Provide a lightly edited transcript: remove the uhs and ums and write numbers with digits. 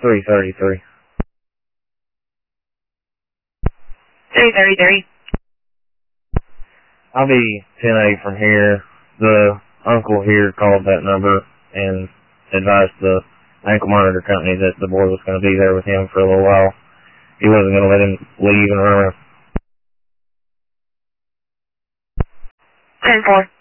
333. 333. I'll be 10-8 from here. The uncle here called that number and advised the ankle monitor company that the boy was going to be there with him for a little while. He wasn't going to let him leave and run around. 10-4.